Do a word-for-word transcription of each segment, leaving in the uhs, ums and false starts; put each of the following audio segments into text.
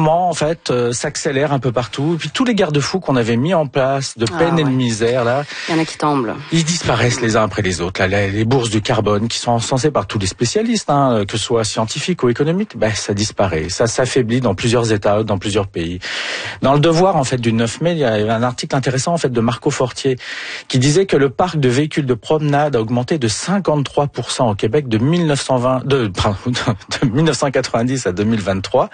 mouvement en fait euh, s'accélère un peu partout. Et puis tous les garde-fous qu'on avait mis en place de peine ah, et ouais. de misère là, il y en a qui tombent. Là. Ils disparaissent les uns après les autres. Là, les, les bourses du carbone qui sont encensées par tous les spécialistes, hein, que ce soit scientifiques ou économiques, ben ça disparaît. Ça s'affaiblit dans plusieurs États, dans plusieurs pays. Dans le Devoir en fait du neuf mai, il y a un article intéressant en fait de Marco Fortier qui disait que le parc de véhicules de promenade a augmenté de cinquante-trois pour cent au Québec de mille neuf cent vingt, de, de mille neuf cent quatre-vingt-dix à deux mille vingt-trois.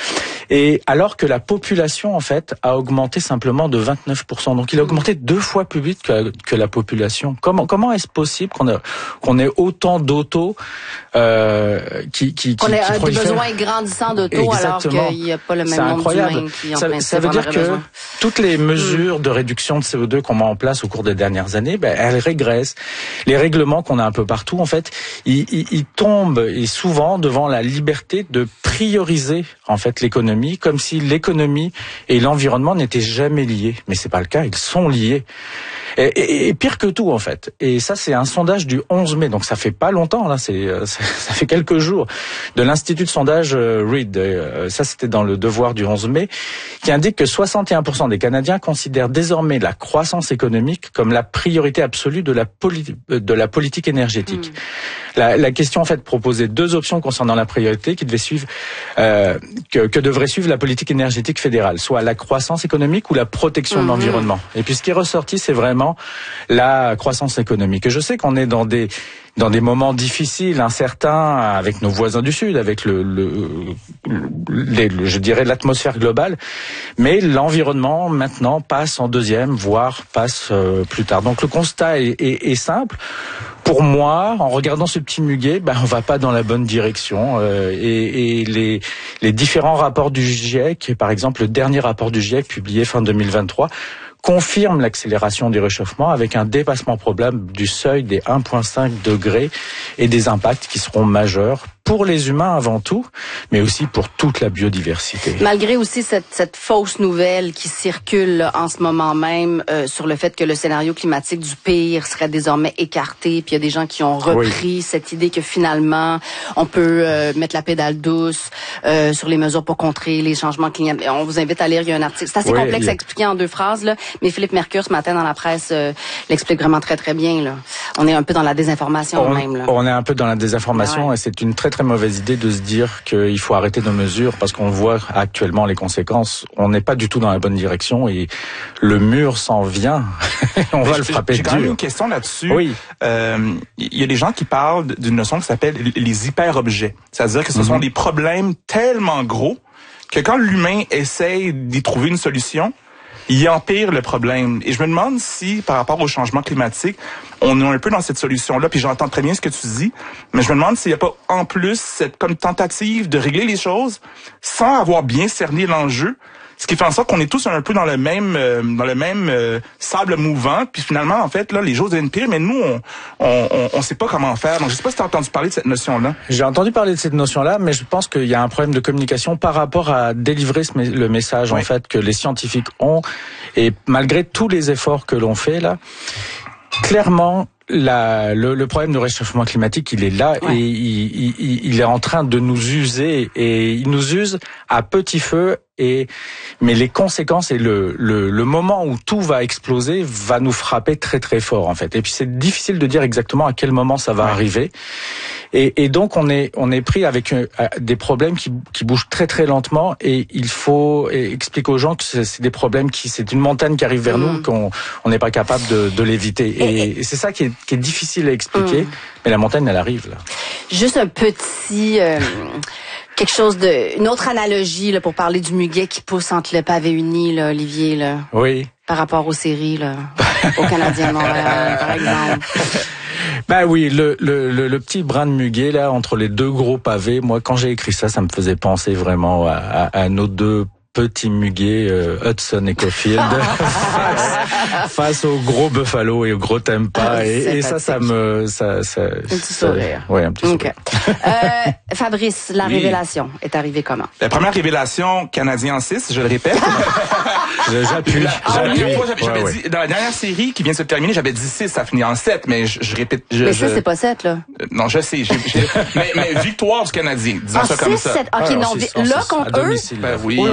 Et alors que la population, en fait, a augmenté simplement de vingt-neuf pour cent. Donc, il a augmenté deux fois plus vite que, que la population. Comment, comment est-ce possible qu'on a, qu'on ait autant d'autos, euh, qui, qui, qui, qu'on ait qui des prolifèrent. besoins grandissants d'autos alors qu'il n'y a pas le même nombre d'humains qui en ça, ça veut dire que besoin. Toutes les mesures mmh. de réduction de C O deux qu'on met en place au cours des dernières années, ben, elles régressent. Les règlements qu'on a un peu partout, en fait, ils, ils, ils tombent et souvent devant la liberté de prioriser, en fait, l'économie, comme si l'économie et l'environnement n'étaient jamais liés. Mais c'est pas le cas, ils sont liés. Et, et, et pire que tout, en fait. Et ça, c'est un sondage du onze mai, donc ça fait pas longtemps, là, c'est, ça, ça fait quelques jours, de l'Institut de sondage Reid. Ça, c'était dans le Devoir du onze mai, qui indique que soixante et un pour cent des Canadiens considèrent désormais la croissance économique comme la priorité absolue de la, poli- de la politique énergétique. Mmh. La, la question, en fait, proposait deux options concernant la priorité qui devait suivre, euh, que, que devrait suivre la politique énergétique fédérale, soit la croissance économique ou la protection mmh. de l'environnement. Et puis, ce qui est ressorti, c'est vraiment la croissance économique. Et je sais qu'on est dans des dans des moments difficiles, incertains, avec nos voisins du Sud, avec le, le, les, le je dirais l'atmosphère globale, mais l'environnement maintenant passe en deuxième, voire passe euh, plus tard. Donc le constat est, est, est simple. Pour moi, en regardant ce petit muguet, ben on va pas dans la bonne direction. Euh, et, et les, les différents rapports du GIEC, par exemple le dernier rapport du GIEC publié fin deux mille vingt-trois, confirme l'accélération du réchauffement avec un dépassement probable du seuil des un virgule cinq degrés et des impacts qui seront majeurs pour les humains avant tout, mais aussi pour toute la biodiversité. Malgré aussi cette, cette fausse nouvelle qui circule là, en ce moment même euh, sur le fait que le scénario climatique du pire serait désormais écarté, puis il y a des gens qui ont repris oui. cette idée que finalement on peut euh, mettre la pédale douce euh, sur les mesures pour contrer les changements climatiques. On vous invite à lire, il y a un article. C'est assez oui, complexe a... à expliquer en deux phrases, là, mais Philippe Mercure ce matin dans la presse euh, l'explique vraiment très très bien. Là. On est un peu dans la désinformation on, même. Là. On est un peu dans la désinformation ouais. et c'est une très très mauvaise idée de se dire qu'il faut arrêter nos mesures parce qu'on voit actuellement les conséquences. On n'est pas du tout dans la bonne direction et le mur s'en vient. on Mais va je, le frapper j'ai dur. J'ai quand même une question là-dessus. Oui. Euh, il y a des gens qui parlent d'une notion qui s'appelle les hyper-objets. C'est-à-dire que ce mm-hmm. sont des problèmes tellement gros que quand l'humain essaye d'y trouver une solution, il empire le problème. Et je me demande si, par rapport au changement climatique, on est un peu dans cette solution-là, puis j'entends très bien ce que tu dis, mais je me demande s'il n'y a pas en plus cette comme tentative de régler les choses sans avoir bien cerné l'enjeu, ce qui fait en sorte qu'on est tous un peu dans le même euh, dans le même euh, sable mouvant, puis finalement, en fait, là, les choses deviennent pires, mais nous, on on, on, on sait pas comment faire. Donc, je sais pas si tu as entendu parler de cette notion-là. J'ai entendu parler de cette notion-là, mais je pense qu'il y a un problème de communication par rapport à délivrer ce, le message, oui. en fait, que les scientifiques ont, et malgré tous les efforts que l'on fait, là, clairement, La, le, le problème de réchauffement climatique, il est là ouais. et il, il, il est en train de nous user et il nous use à petit feu. Et mais les conséquences et le, le, le moment où tout va exploser va nous frapper très très fort en fait. Et puis c'est difficile de dire exactement à quel moment ça va ouais. arriver. Et, et donc on est on est pris avec euh, des problèmes qui, qui bougent très très lentement et il faut expliquer aux gens que c'est, c'est des problèmes qui c'est une montagne qui arrive vers mmh. nous qu'on on n'est pas capable de, de l'éviter. Et, et c'est ça qui est, qui est difficile à expliquer. Mmh. Mais la montagne elle arrive là. Juste un petit euh... quelque chose de, une autre analogie là pour parler du muguet qui pousse entre le pavé uni, là, Olivier là. Oui. Par rapport aux séries là, au Canadien de Montréal, par exemple. Ben oui, le, le le le petit brin de muguet là entre les deux gros pavés. Moi, quand j'ai écrit ça, ça me faisait penser vraiment à, à, à nos deux petits muguets, euh, Hudson et Caulfield, face, face au gros Buffalo et au gros Tampa. Ah, et, et ça, ça me, ça, ça. Un petit sourire. Oui, un petit okay. sourire. euh, Fabrice, la oui. révélation est arrivée comment? La première révélation, Canadien en six, je le répète. J'appuie. Ah, j'appuie. Oui, j'avais, j'avais ouais, dit, ouais. Dans la dernière série qui vient de se terminer, j'avais dit six, ça finit en sept, mais je, je répète. Je, mais ça, je... c'est pas sept, là. Euh, non, je sais. J'ai, j'ai... mais, mais victoire du Canadien, disons ah, ça six, comme ça. sept. OK, ah, non, six, là, contre eux. Ben oui.